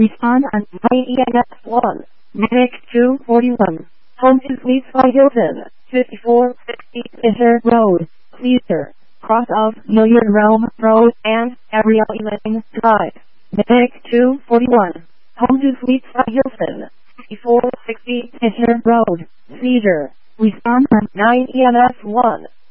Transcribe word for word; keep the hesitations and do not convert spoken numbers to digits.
Respond on nine E M S one. Medic two forty-one. Home to Suites by Hilton. fifty-four sixty Fisher Road. Clear. Cross of Million Realm Road and Gabrielle Elaine Drive. Medic two forty-one. Home to Suites by Hilton. fifty-four sixty Fisher Road. Seizure. Respond on nine E M S one.